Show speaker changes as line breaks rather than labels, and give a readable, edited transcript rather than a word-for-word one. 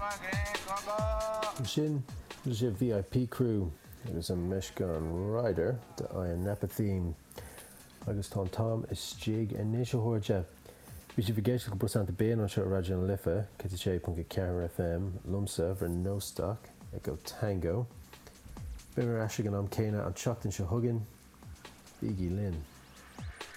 Sin is a VIP crew. It was a Michigan rider, the Iron Napa theme. Agus Tom is jig and Nisha Horja. We should forget to percent the bean on short radio and Liffa, Kitiche Punka Kara FM, Lumsa for No Stock, Echo Tango. Bimmer Ashigan Kana and Chuckton Shahugan, Biggie Lynn.